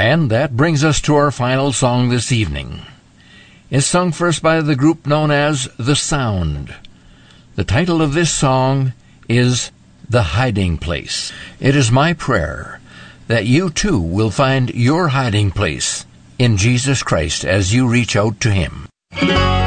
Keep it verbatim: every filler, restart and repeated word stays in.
And that brings us to our final song this evening. It's sung first by the group known as The Sound. The title of this song is The Hiding Place. It is my prayer that you too will find your hiding place in Jesus Christ as you reach out to Him.